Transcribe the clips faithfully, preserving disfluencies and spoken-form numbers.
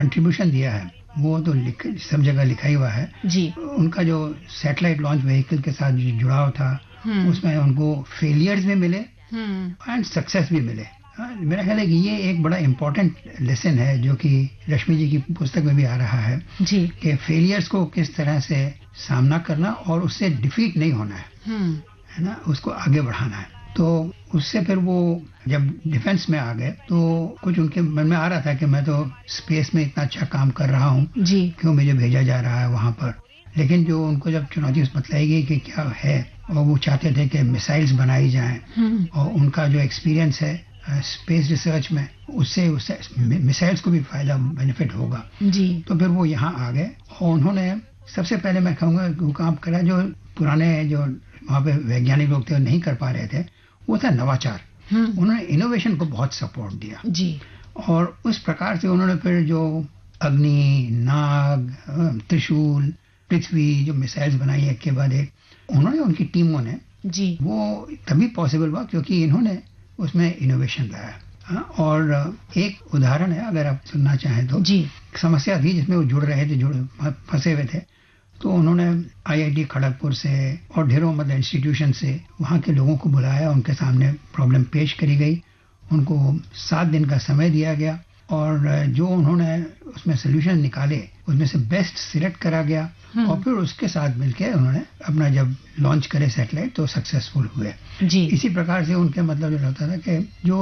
Contribution दिया है वो तो लिख, सब जगह लिखा ही हुआ है जी। उनका जो सैटेलाइट लॉन्च व्हीकल के साथ जो जुड़ाव था उसमें उनको फेलियर्स भी मिले एंड सक्सेस भी मिले। मेरा ख्याल है कि ये एक बड़ा इम्पोर्टेंट लेसन है जो कि रश्मि जी की पुस्तक में भी आ रहा है जी। कि फेलियर्स को किस तरह से सामना करना और उससे डिफीट नहीं होना है, है ना, उसको आगे बढ़ाना है। तो उससे फिर वो जब डिफेंस में आ गए तो कुछ उनके मन में आ रहा था कि मैं तो स्पेस में इतना अच्छा काम कर रहा हूँ, क्यों मुझे भेजा जा रहा है वहाँ पर। लेकिन जो उनको जब चुनौती बतलाई गई कि क्या है और वो चाहते थे कि मिसाइल्स बनाई जाएं और उनका जो एक्सपीरियंस है स्पेस रिसर्च में उससे उससे मिसाइल्स को भी फायदा बेनिफिट होगा जी। तो फिर वो यहाँ आ गए और उन्होंने सबसे पहले मैं कहूँगा वो काम करा जो पुराने जो वहाँ पे वैज्ञानिक लोग थे नहीं कर पा रहे थे, वो था नवाचार। उन्होंने इनोवेशन को बहुत सपोर्ट दिया जी। और उस प्रकार से उन्होंने फिर जो अग्नि, नाग, त्रिशूल, पृथ्वी जो मिसाइल्स बनाई एक के बाद एक, उन्होंने उनकी टीमों ने जी वो तभी पॉसिबल हुआ क्योंकि इन्होंने उसमें इनोवेशन लाया। और एक उदाहरण है अगर आप सुनना चाहें तो जी। समस्या थी जिसमें वो जुड़ रहे थे, जुड़ फंसे हुए थे, तो उन्होंने आईआईटी खड़गपुर से और ढेरों मतलब इंस्टीट्यूशन से वहाँ के लोगों को बुलाया, उनके सामने प्रॉब्लम पेश करी गई, उनको सात दिन का समय दिया गया और जो उन्होंने उसमें सोल्यूशन निकाले उसमें से बेस्ट सिलेक्ट करा गया और फिर उसके साथ मिलकर उन्होंने अपना जब लॉन्च करे सैटेलाइट तो सक्सेसफुल हुए जी। इसी प्रकार से उनके मतलब जो होता था कि जो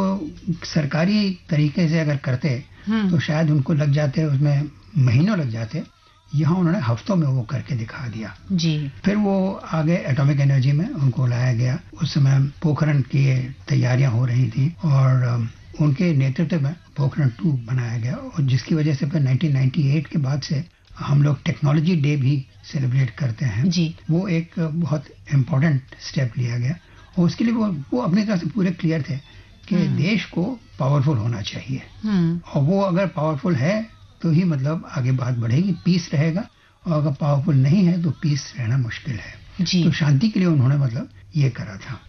सरकारी तरीके से अगर करते तो शायद उनको लग जाते, उसमें महीनों लग जाते, यहाँ उन्होंने हफ्तों में वो करके दिखा दिया जी। फिर वो आगे एटॉमिक एनर्जी में उनको लाया गया। उस समय पोखरण की तैयारियां हो रही थी और उनके नेतृत्व में पोखरण टू बनाया गया और जिसकी वजह से फिर नाइनटीन नाइंटी एट के बाद से हम लोग टेक्नोलॉजी डे भी सेलिब्रेट करते हैं जी। वो एक बहुत इम्पोर्टेंट स्टेप लिया गया और उसके लिए वो वो अपनी तरह से पूरे क्लियर थे कि देश को पावरफुल होना चाहिए और वो अगर पावरफुल है तो ही मतलब आगे बात बढ़ेगी, पीस रहेगा, और अगर पावरफुल नहीं है तो पीस रहना मुश्किल है जी। तो शांति के लिए उन्होंने मतलब ये करा था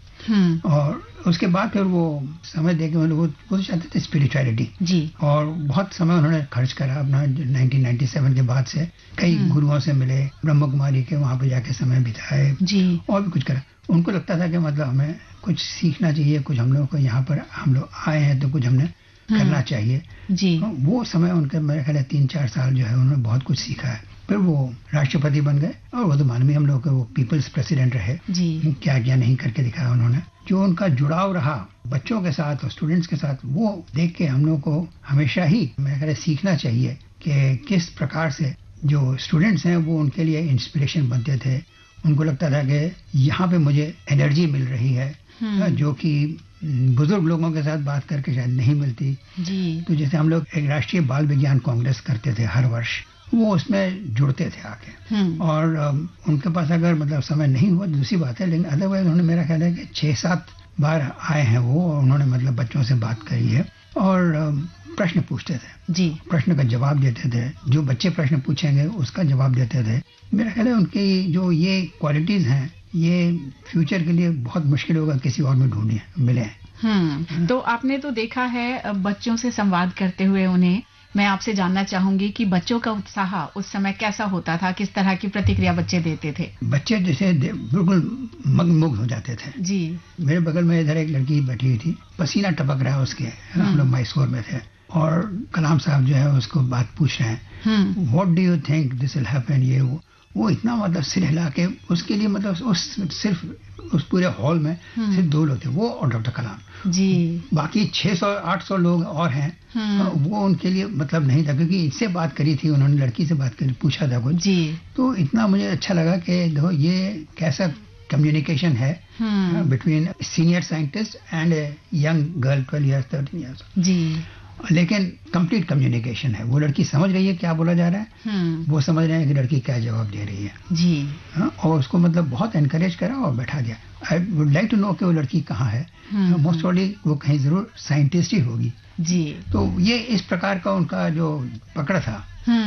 और उसके बाद फिर वो समय दे के वो वो चाहते थे स्पिरिचुअलिटी जी। और बहुत समय उन्होंने खर्च करा अपना नाइनटीन नाइंटी सेवन के बाद से, कई गुरुओं से मिले, ब्रह्म कुमारी के वहाँ पे जाके समय बिताए जी। और भी कुछ करा। उनको लगता था कि मतलब हमें कुछ सीखना चाहिए, कुछ हम लोग को यहाँ पर हम लोग आए हैं तो कुछ हमने करना चाहिए जी। वो समय उनके मेरे ख्याल तीन चार साल जो है उन्होंने बहुत कुछ सीखा है। फिर वो राष्ट्रपति बन गए और वो तो माननीय हम लोग के वो पीपल्स प्रेसिडेंट रहे जी। क्या क्या नहीं करके दिखाया उन्होंने। जो उनका जुड़ाव रहा बच्चों के साथ और स्टूडेंट्स के साथ, वो देख के हम लोग को हमेशा ही मेरे ख्याल सीखना चाहिए कि किस प्रकार से जो स्टूडेंट्स हैं वो उनके लिए इंस्पिरेशन बनते थे। उनको लगता था कि यहाँ पे मुझे एनर्जी मिल रही है जो कि बुजुर्ग लोगों के साथ बात करके शायद नहीं मिलती जी। तो जैसे हम लोग एक राष्ट्रीय बाल विज्ञान कांग्रेस करते थे हर वर्ष, वो उसमें जुड़ते थे आके और उनके पास अगर मतलब समय नहीं हुआ दूसरी बात है, लेकिन अदरवाइज उन्होंने मेरा ख्याल है कि छह सात बार आए हैं वो और उन्होंने मतलब बच्चों से बात करी है और प्रश्न पूछते थे जी। प्रश्न का जवाब देते थे, जो बच्चे प्रश्न पूछेंगे उसका जवाब देते थे। मेरा ख्याल है उनकी जो ये क्वालिटीज हैं ये फ्यूचर के लिए बहुत मुश्किल होगा किसी और में ढूंढे मिले। हम्म तो आपने तो देखा है बच्चों से संवाद करते हुए उन्हें, मैं आपसे जानना चाहूंगी कि बच्चों का उत्साह उस समय कैसा होता था, किस तरह की प्रतिक्रिया बच्चे देते थे? बच्चे जैसे बिल्कुल मगनमुग्ध हो जाते थे जी। मेरे बगल में इधर एक लड़की बैठी हुई थी, पसीना टपक रहा है उसके, हम लोग मैसूर में थे और कलाम साहब जो है उसको बात पूछ रहे हैं, what do you think this will happen, ये वो वो इतना मतलब सिर हिला के उसके लिए मतलब उस सिर्फ उस पूरे हॉल में सिर्फ दो लोग थे, वो और डॉक्टर कलाम जी। बाकी छह सौ आठ सौ लोग और हैं, वो उनके लिए मतलब नहीं था क्योंकि इससे बात करी थी उन्होंने, लड़की से बात करी, पूछा था कुछ जी। तो इतना मुझे अच्छा लगा कि देखो ये कैसा कम्युनिकेशन है between senior scientist and young girl twelve years thirteen years जी। लेकिन कंप्लीट कम्युनिकेशन है, वो लड़की समझ रही है क्या बोला जा रहा है, वो समझ रहे हैं कि लड़की क्या जवाब दे रही है जी। हा? और उसको मतलब बहुत एनकरेज करा और बैठा दिया। I would like to know कि वो लड़की कहाँ है, मोस्ट प्रोबेबली वो कहीं जरूर साइंटिस्ट ही होगी जी। तो ये इस प्रकार का उनका जो पकड़ था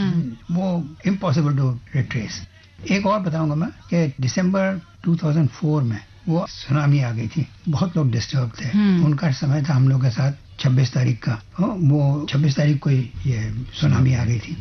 वो इम्पॉसिबल टू रिट्रेस। एक और बताऊंगा मैं कि दिसंबर दो हज़ार चार में वो सुनामी आ गई थी, बहुत लोग डिस्टर्ब थे, उनका समय था हम लोग के साथ छब्बीस तारीख का, वो छब्बीस तारीख को ये सुनामी आ गई थी।